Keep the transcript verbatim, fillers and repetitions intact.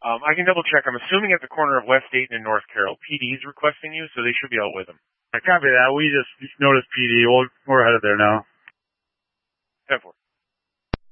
Um, I can double check. I'm assuming at the corner of West Dayton and North Carroll. P D's requesting you, so they should be out with him. I copy that. We just noticed P D. We'll, we're headed there now. ten four.